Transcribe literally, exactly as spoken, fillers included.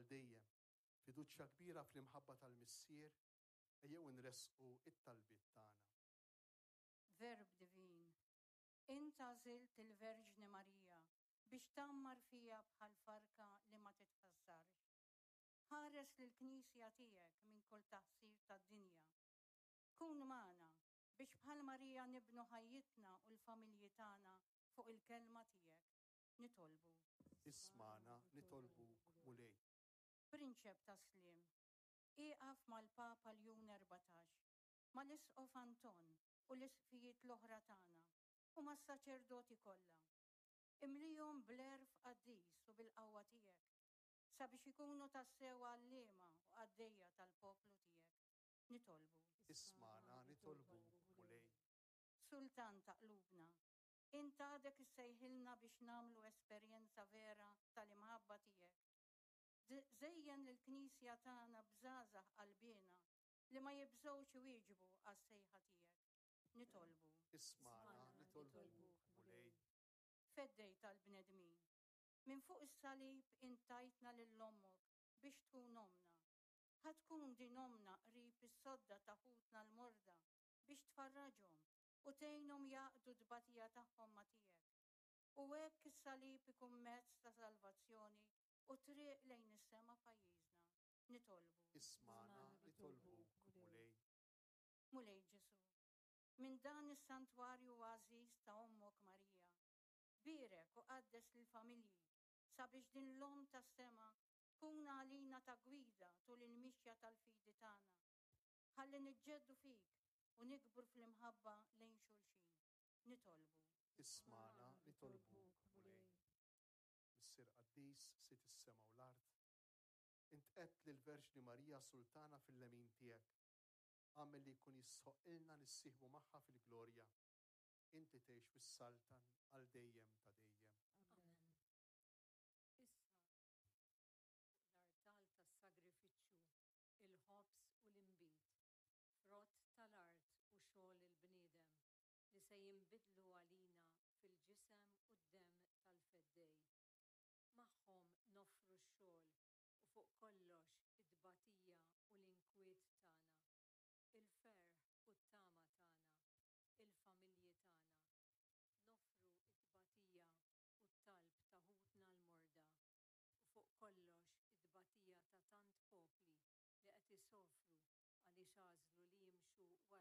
għal dejjem. Fiduċja kbira fl-imħabba tal-missier, ejjew nresqu it-talbiet tagħna. Verb divin, inta żilt il-Verġni Marija biex tammar fija bħal farka li ma titħassarx. Ħares lill-Knisja tiegħek minn kull taħsir tad-dinja. Kun magħna biex bħal Marija nibnu ħajjitna u l-familji tagħna fuq il-kelma tiegħek. Nitolbu. Ismana nitolbu mulej. Prinċep ta' Slim, iqaf mal-Papa Ljun erbatax, mal-Isqof Anton u l-isqfijiet l-oħra tagħna u mas-saċerdoti kollha. Imlijhom bl-erf qaddis u bil-qawwa tiegħek sabiex ikunu tassew għalliema u għaddejja tal-poplu tiegħek. Nitolbu. Ismana nitolbu mulej. Sultan ta' qlubna, inta għadek issejħilna biex namlu esperjenza vera tal-imħabba tiegħek. Żejjen lill-Knisja tagħna bżgħażagħ qalbina li ma jibżgħux iwieġbu għas-sejħa tiegħek. Nitolbu. Ismana nitolbu mulej. Feddej tal-bnedmin, minn fuq is-salib intajtna lill-ommok biex tkun omna. Ħatkun din omna qrib is-sodda taħutna l-morda biex tfarraġhom u tgħinhom jaqdu d-batija tagħhom ma' tiegħek. U hekk is-salib ikun mezz ta' salvazzjoni u triq lejn is-sema pajjiżna. Nitolbu. Ismana nitolbu mulej. Mulej Ġesu, minn dan is-santwarju għażiż ta' Ommok Marija, birek u qaddes lill-familji sabiex din l-om tas-sema tkun għalina ta' gwida tul il-mixja tal-fidi tagħna. Ħalli niġġeddu fik u nikbur fl-imħabba lejn xulxin. Nitolbu. Ismana nitolbu mulej. Missier Qaddis sit is-sema u l-art, int qed lill-Verġni Marija Sultana fil-lemin tiegħek. Għamel li jkun jisħoqilna nissieħbu magħha fil-glorja. Inti tgħix fis-saltan għal dejjem ta' dejjem. Amen. Issa fuq l-artal tas-sagrifiċċju, il-ħobs u l-imbit, frott tal-art u xogħol il-bniedem li se jinbidlu għalina fil-ġisem u d-dem tal-feddej. Magħhom nofru x-xogħol u fuq kollox id-batija u l-inkwiet tagħna, il-ferħ u t-tama tagħna, il-familji tagħna. Nofru id-batija u t-talb ta' ħutna l-morda u fuq kollox id-batija ta' tant popli li qed isofru għaliex għażlu li jimxu